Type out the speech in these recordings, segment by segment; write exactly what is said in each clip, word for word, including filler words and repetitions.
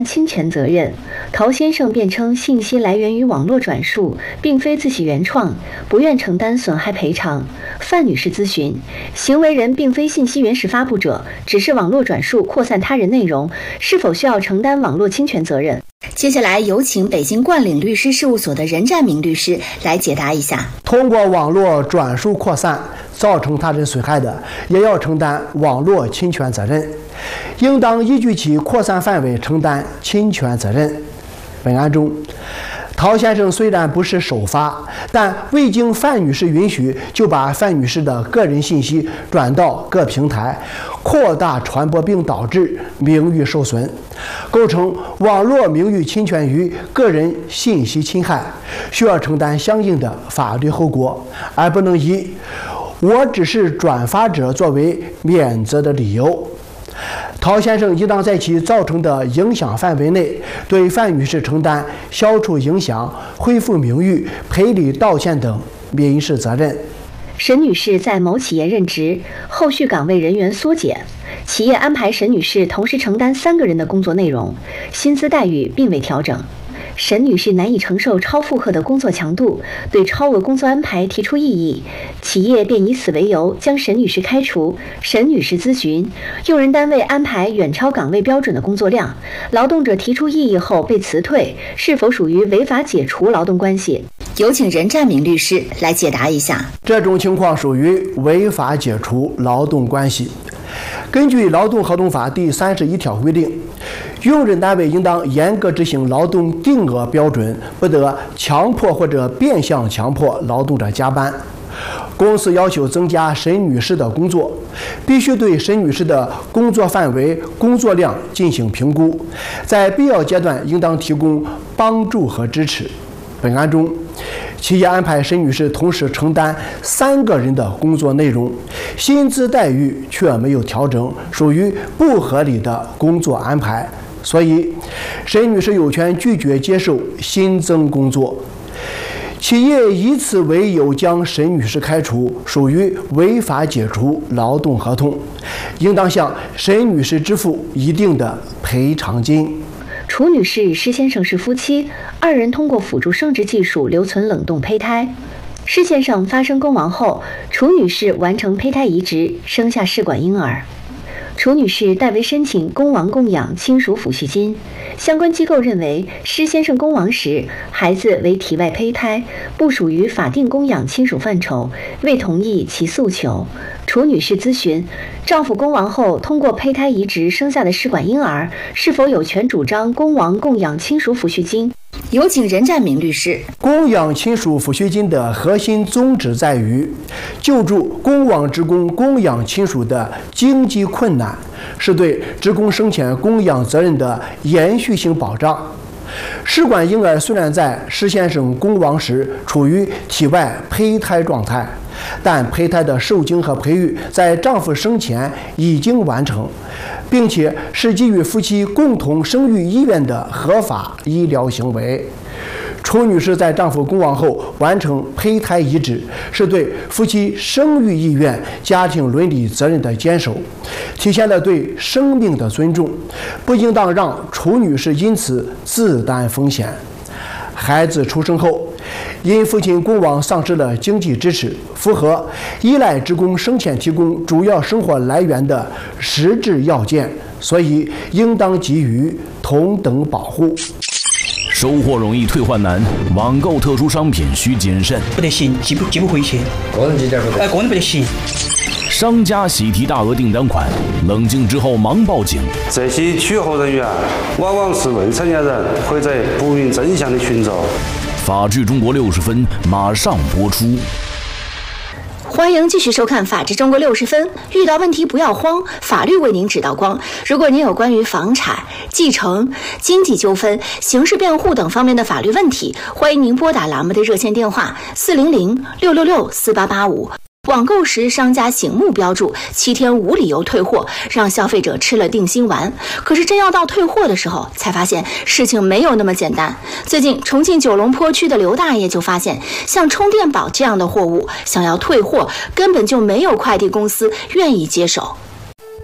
侵权责任。陶先生辩称信息来源于网络转述，并非自己原创，不愿承担损害赔偿。范女士咨询，行为人并非信息原始发布者，只是网络转述扩散他人内容，是否需要承担网络侵权责任？接下来有请北京冠岭律师事务所的任占明律师来解答一下。 通过网络转述扩散造成他人损害的，也要承担网络侵权责任，应当依据其扩散范围承担侵权责任。本案中，陶先生虽然不是首发，但未经范女士允许就把范女士的个人信息转到各平台，扩大传播并导致名誉受损，构成网络名誉侵权与个人信息侵害，需要承担相应的法律后果，而不能以我只是转发者作为免责的理由。陶先生应当在其造成的影响范围内，对范女士承担消除影响、恢复名誉、赔礼道歉等民事责任。 沈女士在某企业任职，后续岗位人员缩减，企业安排沈女士同时承担三个人的工作内容，薪资待遇并未调整。沈女士难以承受超负荷的工作强度，对超额工作安排提出异议，企业便以此为由将沈女士开除。沈女士咨询，用人单位安排远超岗位标准的工作量，劳动者提出异议后被辞退，是否属于违法解除劳动关系？有请任占明律师来解答一下。 这种情况属于违法解除劳动关系。根据《劳动合同法》第三十一条规定，用人单位应当严格执行劳动定额标准，不得强迫或者变相强迫劳动者加班。公司要求增加沈女士的工作，必须对沈女士的工作范围、工作量进行评估，在必要阶段应当提供帮助和支持。本案中，企业安排沈女士同时承担三个人的工作内容，薪资待遇却没有调整，属于不合理的工作安排，所以沈女士有权拒绝接受新增工作。企业以此为由将沈女士开除，属于违法解除劳动合同，应当向沈女士支付一定的赔偿金。 楚女士与施先生是夫妻，二人通过辅助生殖技术留存冷冻胚胎。施先生发生宫亡后，楚女士完成胚胎移植，生下试管婴儿。楚女士代为申请宫亡供养亲属抚恤金，相关机构认为施先生宫亡时孩子为体外胚胎，不属于法定供养亲属范畴，未同意其诉求。楚女士咨询，丈夫宫亡后通过胚胎移植生下的试管婴儿，是否有权主张宫亡供养亲属抚恤金？有请任占明律师。 供养亲属抚恤金的核心宗旨在于救助宫亡职工供养亲属的经济困难，是对职工生前供养责任的延续性保障。试管婴儿虽然在施先生宫亡时处于体外胚胎状态，但胚胎的受精和培育在丈夫生前已经完成，并且是基于夫妻共同生育意愿的合法医疗行为。楚女士在丈夫宫亡后完成胚胎移植，是对夫妻生育意愿、家庭伦理责任的坚守，体现了对生命的尊重，不应当让楚女士因此自担风险。孩子出生后，因父亲宫亡丧失了经济支持，符合依赖职工生前提供主要生活来源的实质要件，所以应当给予同等保护。 收货容易退换难，网购特殊商品需谨慎。 不得行，寄不寄不回去。 个人寄件不得。 哎，个人不得行。 商家喜提大额订单款，冷静之后忙报警。 这些取货人员往往是未成年人或者不明真相的群众。 法治中国六十分马上播出。 欢迎继续收看《法治中国六十分》，遇到问题不要慌，法律为您指道光。如果您有关于房产、继承、经济纠纷、刑事辩护等方面的法律问题，欢迎您拨打栏目的热线电话四零零六六六四八八五。网购时，商家醒目标注七天无理由退货，让消费者吃了定心丸。可是真要到退货的时候，才发现事情没有那么简单。最近，重庆九龙坡区的刘大爷就发现，像充电宝这样的货物，想要退货，根本就没有快递公司愿意接手。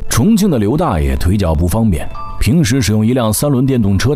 重庆的刘大爷腿脚不方便，平时使用一辆三轮电动车